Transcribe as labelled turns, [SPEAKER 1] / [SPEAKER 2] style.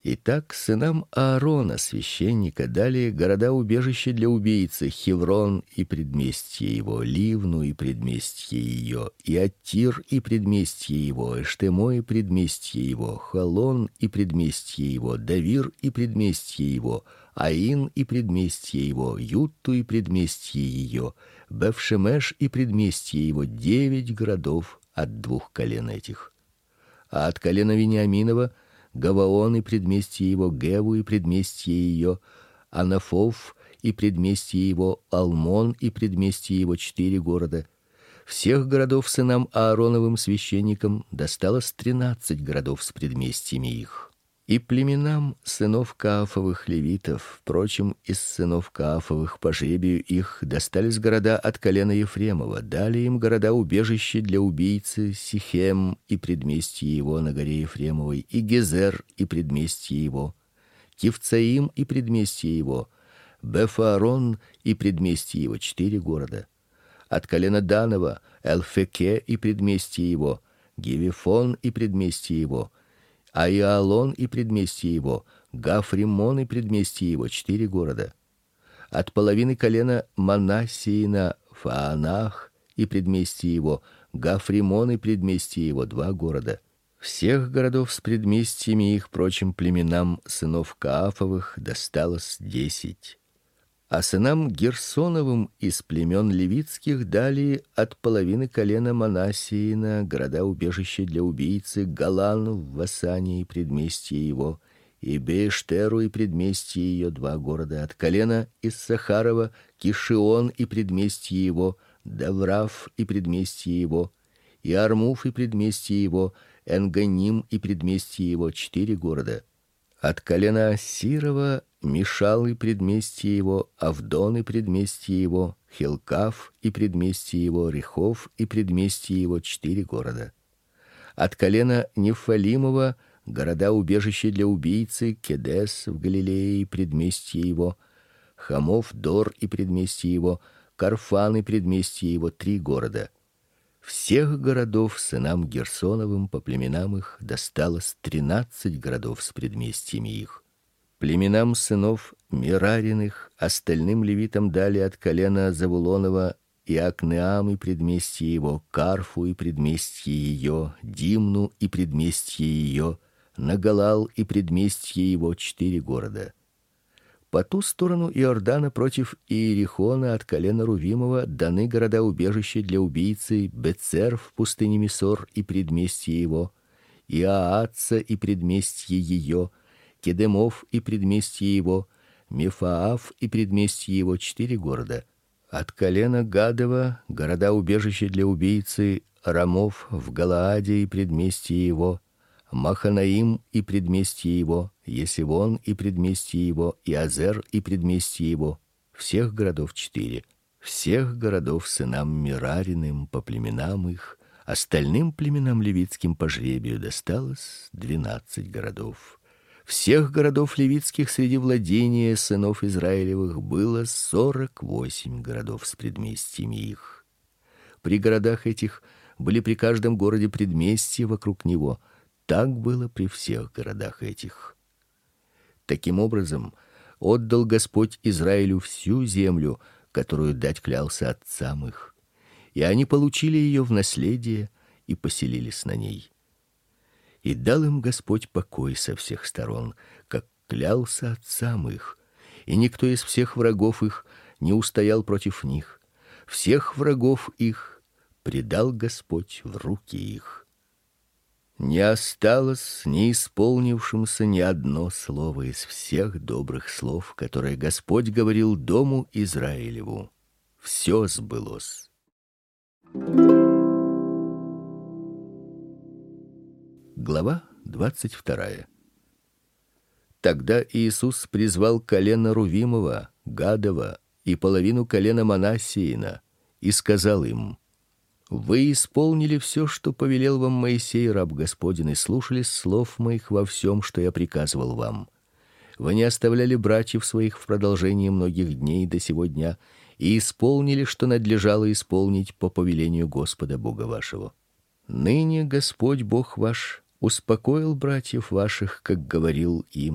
[SPEAKER 1] Итак, сынам Аарона, священника, дали города-убежища для убийцы: Хеврон и предместье его, Ливну и предместье ее, и Аттир и предместье его, Эштемо и предместье его, Холон и предместье его, Давир и предместье его, Аин и предместье его, Ютту и предместье ее, Бефшемеш и предместье его, 9 городов от 2 колен этих. А от колена Вениаминова Гаваон и предместье его, Геву и предместье ее, Анафов и предместье его, Алмон и предместье его, 4 города. Всех городов сынам Аароновым священникам досталось 13 городов с предместьями их. И племенам сынов Каафовых левитов, впрочем, из сынов Каафовых по жребию их достались города от колена Ефремова, дали им города-убежище для убийцы: Сихем и предместье его на горе Ефремовой, и Гезер и предместье его, Кивцаим и предместье его, Бефаарон и предместье его, 4 города. От колена Данова Элфеке и предместье его, Гивефон и предместье его, Аиалон и предместье его, Гафримон и предместье его, 4 города. От половины колена Манассиина Фаанах и предместье его, Гафримон и предместье его, 2 города. Всех городов с предместьями их прочим племенам сынов Каафовых досталось 10. А сынам Герсоновым из племен левитских дали от половины колена Манассиина города-убежище для убийцы: Галан в Васане и предместье его, и Беештеру и предместье ее, 2 города. От колена Иссахарова Кишион и предместье его, Даврав и предместье его, и Армуф и предместье его, Энганим и предместье его, 4 города. От колена Ассирова Мишал и предместье его, Авдон и предместье его, Хилкав и предместье его, Рехов и предместье его, 4 города. От колена Нефалимова города-убежище для убийцы: Кедес в Галилее и предместье его, Хамов Дор и предместье его, Карфан и предместье его, 3 города. Всех городов сынам Герсоновым по племенам их досталось 13 городов с предместьями их. Племенам сынов Мерариных остальным левитам дали от колена Завулонова Иокнеам и предместье его, Карфу и предместье ее, Димну и предместье ее, Нагалал и предместье его, 4 города. По ту сторону Иордана против Иерихона от колена Рувимова даны города-убежища для убийцы: Бецер в пустыне Мисор и предместье его, Иааца и предместье ее, Кедемов и предместье его, Мефаав и предместье его, 4 города. От колена Гадова города-убежища для убийцы: Рамов в Галааде и предместье его, Маханаим и предместье его, Есивон и предместье его, и Азер и предместье его. Всех городов 4. Всех городов сынам Мерариным по племенам их, остальным племенам левитским по жребию досталось 12 городов. Всех городов левитских среди владения сынов Израилевых было 48 городов с предместьями их. При городах этих были при каждом городе предместья вокруг него. Так было при всех городах этих. Таким образом, отдал Господь Израилю всю землю, которую дать клялся отцам их, и они получили ее в наследие и поселились на ней. И дал им Господь покой со всех сторон, как клялся отцам их, и никто из всех врагов их не устоял против них. Всех врагов их предал Господь в руки их. Не осталось не исполнившимся ни одно слово из всех добрых слов, которые Господь говорил дому Израилеву. Все сбылось. Глава 22. Тогда Иисус призвал колено Рувимова, Гадова и половину колена Манассиина и сказал им: Вы исполнили все, что повелел вам Моисей, раб Господень, и слушались слов моих во всем, что я приказывал вам. Вы не оставляли братьев своих в продолжении многих дней до сего дня и исполнили, что надлежало исполнить по повелению Господа Бога вашего. Ныне Господь Бог ваш успокоил братьев ваших, как говорил им,